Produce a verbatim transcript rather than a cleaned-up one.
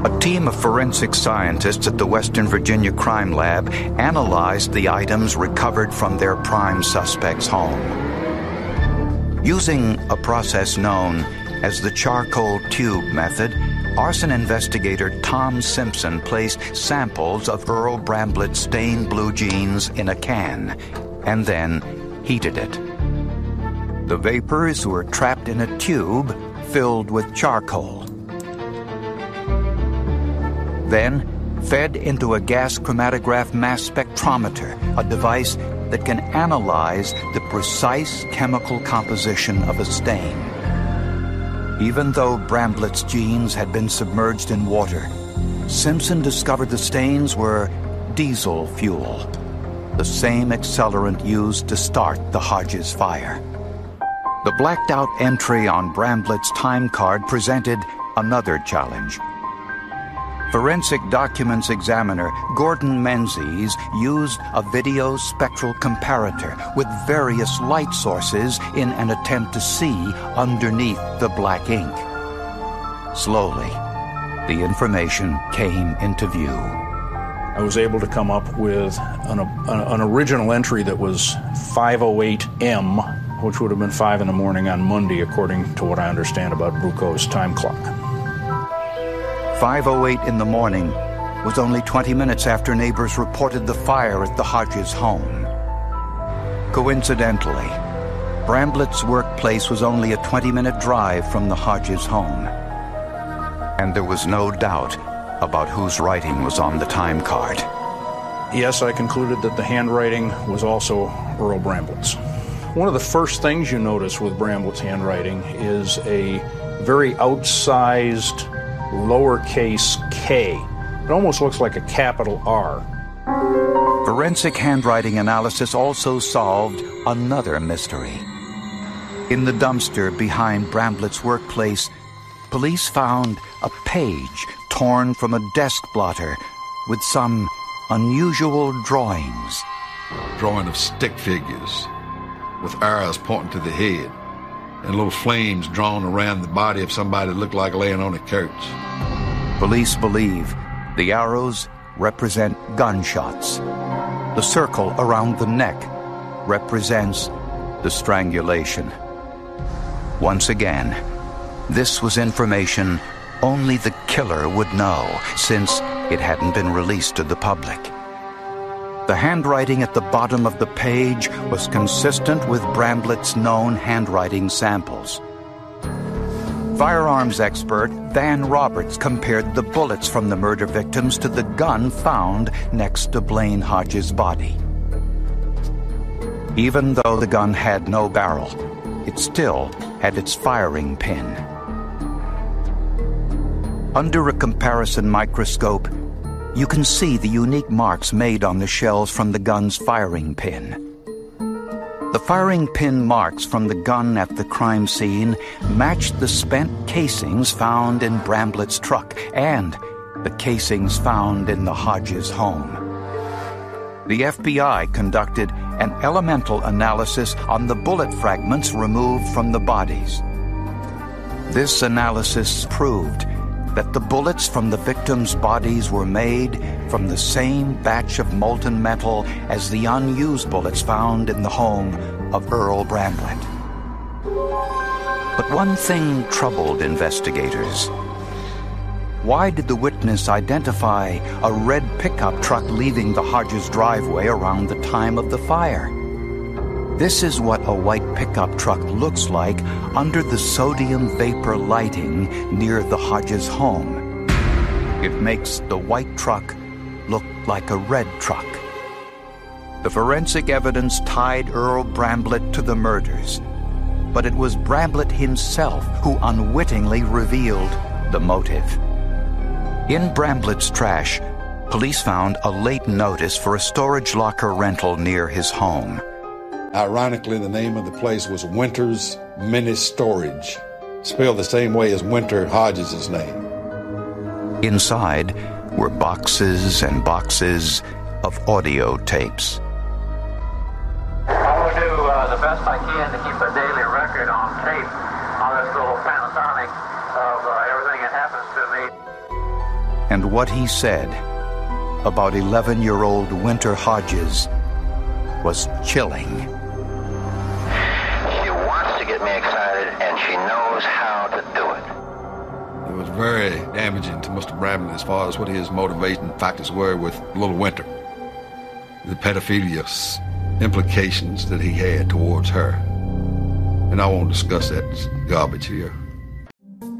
A team of forensic scientists at the Western Virginia Crime Lab analyzed the items recovered from their prime suspect's home. Using a process known as the charcoal tube method, arson investigator Tom Simpson placed samples of Earl Bramblett's stained blue jeans in a can and then heated it. The vapors were trapped in a tube filled with charcoal. Then fed into a gas chromatograph mass spectrometer, a device that can analyze the precise chemical composition of a stain. Even though Bramblett's jeans had been submerged in water, Simpson discovered the stains were diesel fuel, the same accelerant used to start the Hodges fire. The blacked-out entry on Bramblett's time card presented another challenge. Forensic documents examiner Gordon Menzies used a video spectral comparator with various light sources in an attempt to see underneath the black ink. Slowly, the information came into view. I was able to come up with an, an original entry that was five oh eight M, which would have been five in the morning on Monday, according to what I understand about Bruco's time clock. five oh eight in the morning was only twenty minutes after neighbors reported the fire at the Hodges home. Coincidentally, Bramblett's workplace was only a twenty-minute drive from the Hodges home. And there was no doubt about whose writing was on the time card. Yes, I concluded that the handwriting was also Earl Bramblett's. One of the first things you notice with Bramblett's handwriting is a very outsized lowercase k. It almost looks like a capital R. Forensic handwriting analysis also solved another mystery. In the dumpster behind Bramblett's workplace, police found a page torn from a desk blotter with some unusual drawings. Drawing of stick figures with arrows pointing to the head and little flames drawn around the body of somebody that looked like laying on a couch. Police believe the arrows represent gunshots. The circle around the neck represents the strangulation. Once again, this was information only the killer would know, since it hadn't been released to the public. The handwriting at the bottom of the page was consistent with Bramblett's known handwriting samples. Firearms expert Van Roberts compared the bullets from the murder victims to the gun found next to Blaine Hodges' body. Even though the gun had no barrel, it still had its firing pin. Under a comparison microscope, you can see the unique marks made on the shells from the gun's firing pin. The firing pin marks from the gun at the crime scene matched the spent casings found in Bramblett's truck and the casings found in the Hodges home. The F B I conducted an elemental analysis on the bullet fragments removed from the bodies. This analysis proved that the bullets from the victims' bodies were made from the same batch of molten metal as the unused bullets found in the home of Earl Bramblett. But one thing troubled investigators. Why did the witness identify a red pickup truck leaving the Hodges driveway around the time of the fire? This is what a white pickup truck looks like under the sodium vapor lighting near the Hodges home. It makes the white truck look like a red truck. The forensic evidence tied Earl Bramblett to the murders, but it was Bramblett himself who unwittingly revealed the motive. In Bramblett's trash, police found a late notice for a storage locker rental near his home. Ironically, the name of the place was Winter's Mini Storage, spelled the same way as Winter Hodges' name. Inside were boxes and boxes of audio tapes. I will do uh, the best I can to keep a daily record on tape on this little Panasonic of uh, everything that happens to me. And what he said about eleven-year-old Winter Hodges was chilling. She wants to get me excited, and she knows how to do it. It was very damaging to Mister Bramlett as far as what his motivating factors were with little Winter. The pedophilia implications that he had towards her. And I won't discuss that garbage here.